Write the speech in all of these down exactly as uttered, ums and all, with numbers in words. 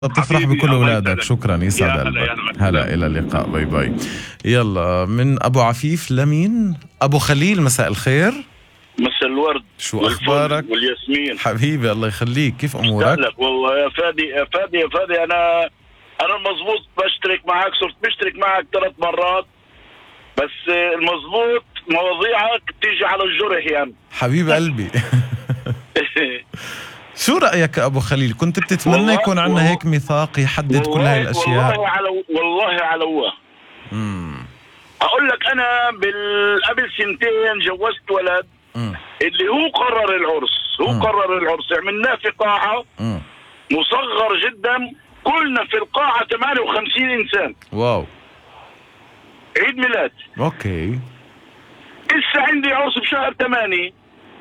بتفرح بكل أولادك. شكرا، يسعد قلبك. هلا، إلى اللقاء، باي باي. يلا من أبو عفيف لمين؟ أبو خليل، مساء الخير. مساء الورد. شو أخبارك؟ والياسمين حبيبي، الله يخليك، كيف أمورك؟ لك والله يا فادي يا فادي يا فادي أنا أنا المضبوط بشترك معك، صرت بشترك معك ثلاث مرات، بس المضبوط مواضيعك بتيجي على الجرح يعني. حبيب قلبي. شو رأيك أبو خليل؟ كنت بتتمنى يكون عندنا هيك ميثاق يحدد كل هاي الأشياء؟ والله على والله على الله. امم أقول لك أنا بال... قبل سنتين جوزت ولد. مم. اللي هو قرر العرس، هو مم. قرر العرس، عملناه في قاعة مم. مصغر جدا، كلنا في القاعة ثمانية وخمسين إنسان. واو، عيد ميلاد. اوكي. لسه عندي عرس بشهر ثمانية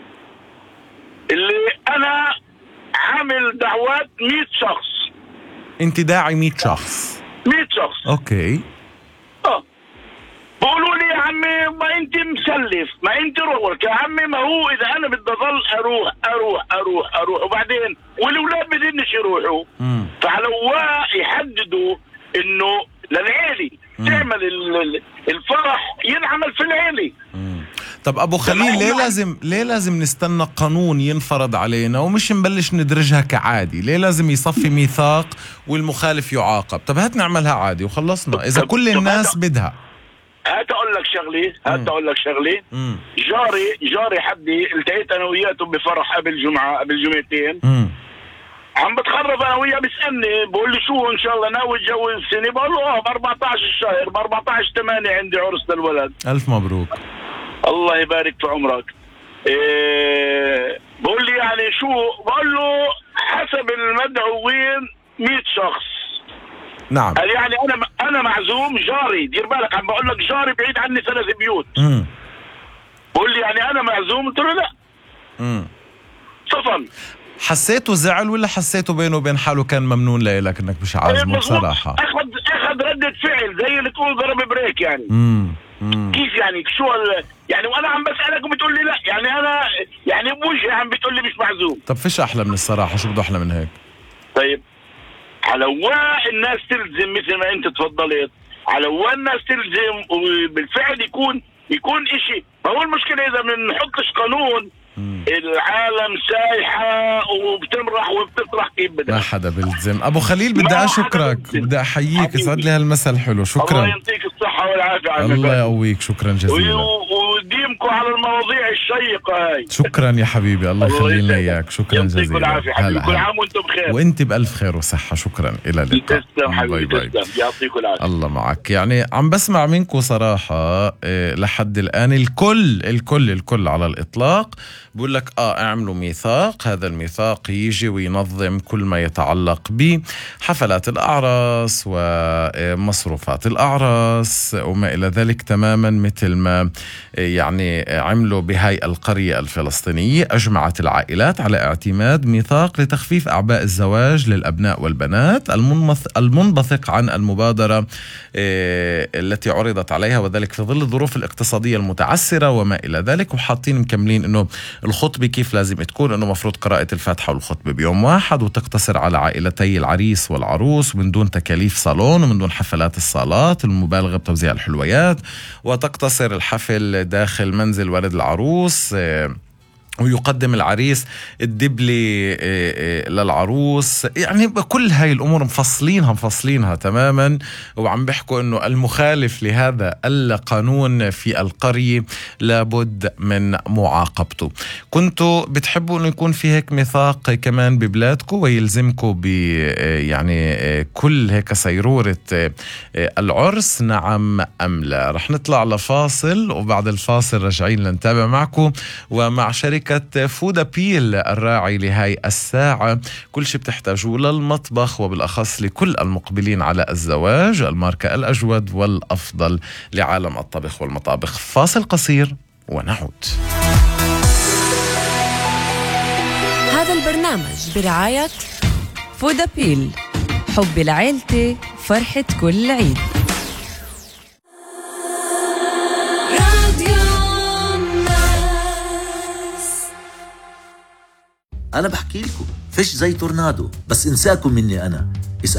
اللي أنا عامل دعوات مئة شخص. انت داعي مئة شخص؟ مئة شخص، اوكي. اه بقولوا لي يا عمي ما انت مسلف، ما انت روحك يا عمي، ما هو اذا انا بدي اضل اروح اروح اروح اروح وبعدين والاولاد بدنش يروحوا. مم. فعلوا يحددوا انه للعيلة تعمل الفرح ينعمل في العيلة. مم. طب أبو خليل، ليه لازم ليه لازم نستنى قانون ينفرض علينا ومش نبلش ندرجها كعادي؟ ليه لازم يصفي ميثاق والمخالف يعاقب؟ طب هات نعملها عادي وخلصنا إذا كل الناس بدها. هات أقول لك شغلي هات أقول لك شغلي مم. جاري جاري حدي التقيت أنا وياته بفرح قبل جمعة قبل جمعتين. مم. عم بتخرب أنا وياه، بيسألني بقول لي شو إن شاء الله ناوي تجوز السنة؟ بقول له اه ب أربعة عشر الشهر، ب أربعة عشر ثمانية عندي عرس للولد. ألف مبروك. الله يبارك في عمرك. إيه بقول لي يعني شو؟ بقول له حسب المدعوين مئة شخص. نعم. قال يعني انا انا معزوم، جاري دير بالك، عم بقول لك جاري بعيد عني ثلاث بيوت. امم بقول لي يعني انا معزوم؟ قلت له لا. امم صفن. حسيته زعل ولا حسيته بينه وبين حاله كان ممنون لك انك مش عازمه؟ بصراحه اخذ اخذ رده فعل زي اللي تقول ضرب بريك يعني. امم كيف يعني شو يعني؟ وانا عم بسالك وبتقول لي لا، يعني انا يعني بوجهي عم بتقول لي مش معزوم. طب فيش احلى من الصراحه، شو بده احلى من هيك؟ طيب على وين الناس تلزم مثل ما انت تفضلت، على وين الناس تلزم وبالفعل يكون يكون اشي. ما هو المشكله اذا ما بنحطش قانون مم. العالم سايحه وبتمرح وبتطرح كيف بدها، ما حدا بيلزم. ابو خليل بدي اشكرك، بدي احييك، يسعد لي هالمثل حلو. شكرا، الله يعطيك الصحه والعافيه. الله يقويك، شكرا جزيلا. وديمكم على المواضيع الشيقه هاي. شكرا يا حبيبي، الله يخلي لنا اياك. شكرا جزيلا، يعطيكم العافيه حبيبي، كل عام وانتم بخير. وانت بالف خير وصحه. شكرا، الى اللقاء. تسلم حبيبي، تسلم، يعطيكم العافيه. الله معك. يعني عم بسمع منكم صراحه إيه لحد الان الكل الكل الكل على الاطلاق بقول لك اه اعملوا ميثاق، هذا الميثاق يجي وينظم كل ما يتعلق بحفلات الأعراس ومصروفات الأعراس وما إلى ذلك، تماما مثل ما يعني عملوا بهاي القرية الفلسطينية. أجمعت العائلات على اعتماد ميثاق لتخفيف أعباء الزواج للأبناء والبنات المنبثق عن المبادرة التي عرضت عليها، وذلك في ظل الظروف الاقتصادية المتعسرة وما إلى ذلك. وحاطين مكملين إنه الخطبة كيف لازم تكون، إنه مفروض قراءة الفاتحة والخطبة بيوم واحد، وتقتصر على عائلتي العريس والعروس، ومن دون تكاليف صالون، ومن دون حفلات الصالات المبالغة بتوزيع الحلويات، وتقتصر الحفل داخل منزل ولد العروس، ويقدم العريس الدبلة للعروس. يعني كل هاي الأمور مفصلينها مفصلينها تماما، وعم بيحكوا أنه المخالف لهذا القانون في القرية لابد من معاقبته. كنتوا بتحبوا أنه يكون في هيك ميثاق كمان ببلادكم ويلزمكم ب يعني كل هيك سيرورة العرس، نعم أم لا؟ رح نطلع لفاصل، وبعد الفاصل رجعين لنتابع معكم ومع شركة فودا بيل الراعي لهاي الساعة كل شيء بتحتاجوه للمطبخ، وبالأخص لكل المقبلين على الزواج، الماركة الأجود والأفضل لعالم الطبخ والمطابخ. فاصل قصير ونعود. هذا البرنامج برعاية فودا بيل، حب لعيلتي، فرحة كل عيد. أنا بحكي لكم فيش زي تورنادو، بس انساكم مني أنا.